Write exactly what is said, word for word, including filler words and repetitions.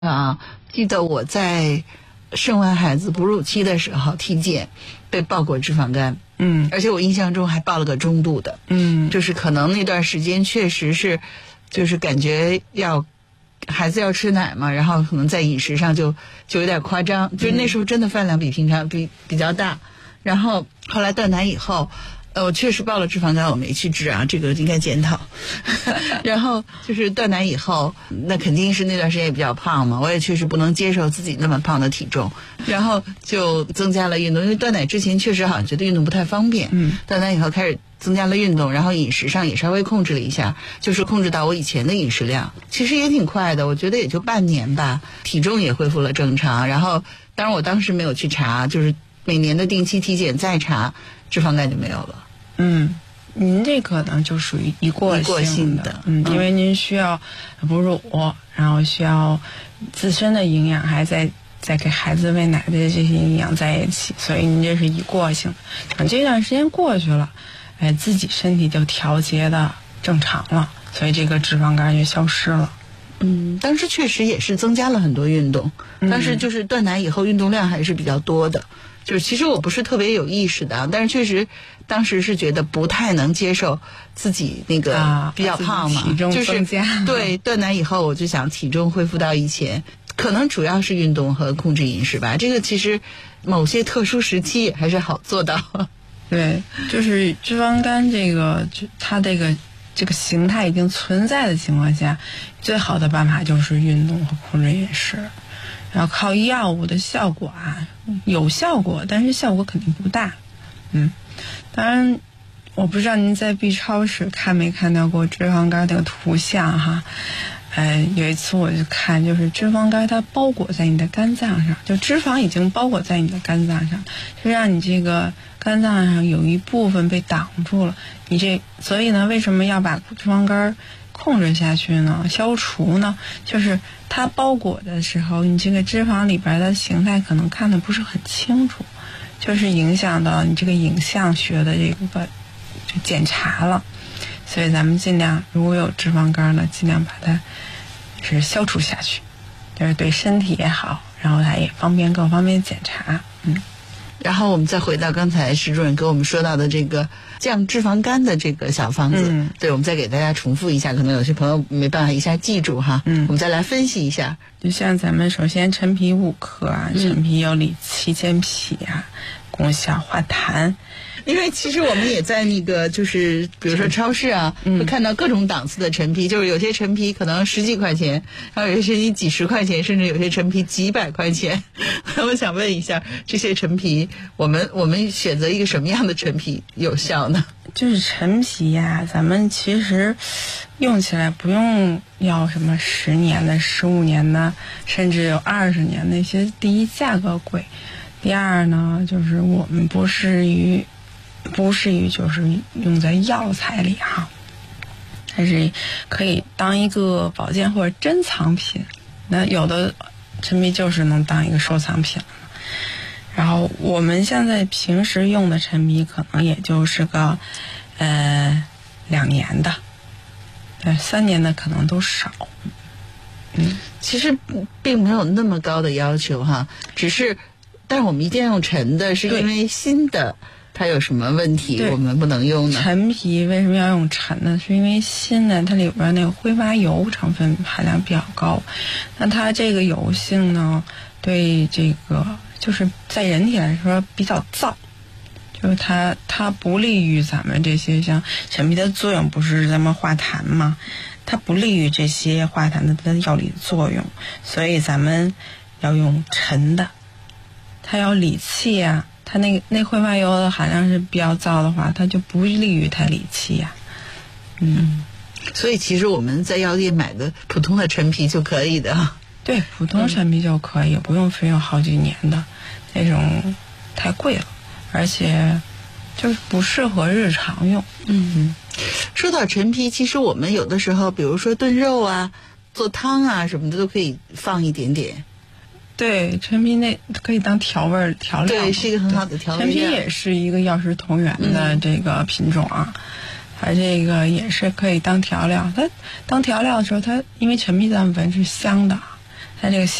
啊，记得我在生完孩子哺乳期的时候体检被报过脂肪肝， 嗯， 而且我印象中还报了个中度的， 嗯， 就是可能那段时间确实是，就是感觉要孩子要吃奶嘛，然后可能在饮食上就就有点夸张，就是那时候真的饭量比平常比比较大，然后后来断奶以后。呃，我确实报了脂肪肝，我没去治啊，这个应该检讨。然后就是断奶以后，那肯定是那段时间也比较胖嘛，我也确实不能接受自己那么胖的体重，然后就增加了运动，因为断奶之前确实好像觉得运动不太方便， 嗯， 断奶以后开始增加了运动，然后饮食上也稍微控制了一下，就是控制到我以前的饮食量，其实也挺快的，我觉得也就半年吧，体重也恢复了正常。然后，当然我当时没有去查，就是每年的定期体检再查，脂肪肝就没有了。 嗯，您这个呢就属于一过性的， 一过性的嗯，因为您需要哺乳，然后需要自身的营养，还在在给孩子喂奶的这些营养在一起，所以您这是一过性的。等这段时间过去了，哎，自己身体就调节的正常了，所以这个脂肪肝就消失了。 嗯，当时确实也是增加了很多运动，但是就是断奶以后运动量还是比较多的。就是其实我不是特别有意识的，但是确实当时是觉得不太能接受自己那个比较胖嘛， 啊、体重增加、 就是对断奶以后我就想体重恢复到以前，可能主要是运动和控制饮食吧。这个其实某些特殊时期也还是好做到。 对，就是脂肪肝这个它这个这个形态已经存在的情况下，最好的办法就是运动和控制饮食。然后靠药物的效果啊，有效果，但是效果肯定不大。嗯，当然，我不知道您在 B 超市看没看到过脂肪肝那个图像哈。呃，有一次我就看，就是脂肪肝它包裹在你的肝脏上，就脂肪已经包裹在你的肝脏上，就让你这个肝脏上有一部分被挡住了。你这，所以呢，为什么要把脂肪肝控制下去呢？消除呢？就是它包裹的时候，你这个脂肪里边的形态可能看得不是很清楚，就是影响到你这个影像学的这个就检查了。所以咱们尽量，如果有脂肪肝呢，尽量把它是消除下去，就是对身体也好，然后它也方便各方面检查。嗯。 然后我们再回到刚才石主任给我们说到的这个降脂肪肝的这个小方子， 嗯， 对，我们再给大家重复一下，可能有些朋友没办法一下记住哈， 嗯， 我们再来分析一下。 就像咱们首先陈皮五克啊，陈皮有理气健脾啊，功效化痰。 因为其实我们也在那个就是比如说超市啊， 嗯、 会看到各种档次的陈皮，就是有些陈皮可能十几块钱，然后有些你几十块钱，甚至有些陈皮几百块钱。我想问一下，这些陈皮我们我们选择一个什么样的陈皮有效呢？ 就是陈皮呀、啊，咱们其实用起来不用要什么十年的、十五年的，甚至有二十年的，那些第一价格贵，第二呢，就是我们不适于。不适于就是用在药材里哈，它是可以当一个保健或者珍藏品。那有的陈皮就是能当一个收藏品了。然后我们现在平时用的陈皮可能也就是个呃两年的，对，三年的可能都少。 嗯，其实并没有那么高的要求哈，只是，但是我们一定要用陈的，是因为新的。它有什么问题我们不能用呢？ 陈皮为什么要用陈呢？是因为新的它里边那个挥发油成分含量比较高，那它这个油性呢，对这个就是在人体来说比较燥，就是它它不利于咱们这些像陈皮的作用不是咱们化痰吗？它不利于这些化痰的它的药理作用，所以咱们要用陈的，它要理气啊。它那个那挥发油的含量是比较燥的话，它就不利于它理气呀、啊。嗯， 所以其实我们在药店买的普通的陈皮就可以的。 对，普通陈皮就可以，嗯、不用非用好几年的，那种太贵了，而且就是不适合日常用。 嗯，说到陈皮，其实我们有的时候，比如说炖肉啊、做汤啊什么的，都可以放一点点。 对，陈皮那可以当调味调料， 对，是一个很好的调味料。 陈皮也是一个药食同源的这个品种啊，它、嗯、这个也是可以当调料。它当调料的时候，它因为陈皮咱们闻是香的， 它这个